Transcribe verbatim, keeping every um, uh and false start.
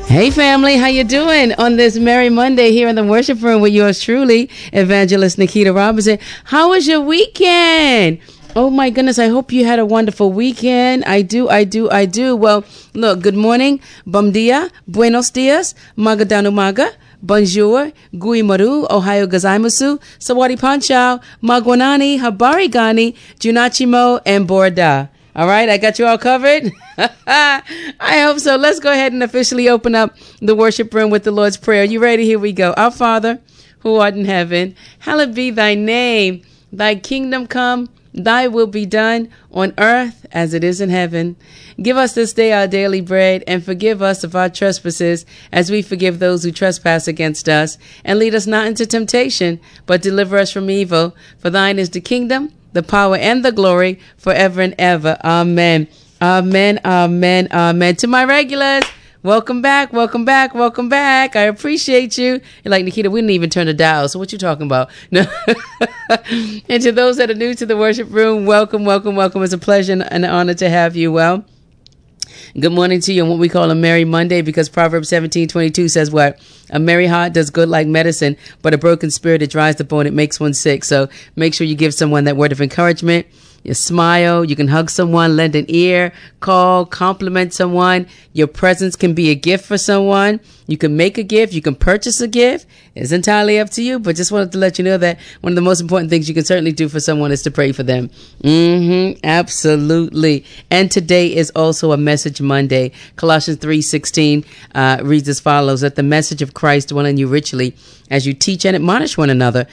Hey family, how you doing on this Merry Monday here in the worship room with yours truly, Evangelist Nikita Robinson. How was your weekend? Oh my goodness, I hope you had a wonderful weekend. I do, I do, I do. Well, look, good morning, bom dia, buenos dias, magadanu maga, bonjour, gui maru, ohio gozaimasu, sawadi panchao, magwanani, habari gani, junachimo, and borda. All right, I got you all covered. I hope so. Let's go ahead and officially open up the worship room with the Lord's Prayer. You ready? Here we go. Our Father, who art in heaven, hallowed be thy name. Thy kingdom come, thy will be done on earth as it is in heaven. Give us this day our daily bread, and forgive us of our trespasses as we forgive those who trespass against us. And lead us not into temptation, but deliver us from evil. For thine is the kingdom, the power, and the glory forever and ever. Amen. Amen. Amen. Amen. To my regulars, welcome back. Welcome back. Welcome back. I appreciate you. You're like, Nikita, we didn't even turn the dial. So what you talking about? No. And to those that are new to the worship room, welcome, welcome, welcome. It's a pleasure and an honor to have you. Well, good morning to you on what we call a Merry Monday, because Proverbs seventeen twenty-two says what? A merry heart does good like medicine, but a broken spirit, it dries the bone, it makes one sick. So make sure you give someone that word of encouragement. You smile, you can hug someone, lend an ear, call, compliment someone. Your presence can be a gift for someone. You can make a gift, you can purchase a gift. It's entirely up to you, but just wanted to let you know that one of the most important things you can certainly do for someone is to pray for them. Mm-hmm, absolutely. And today is also a Message Monday. Colossians three sixteen uh, reads as follows: let the message of Christ dwell in you richly as you teach and admonish one another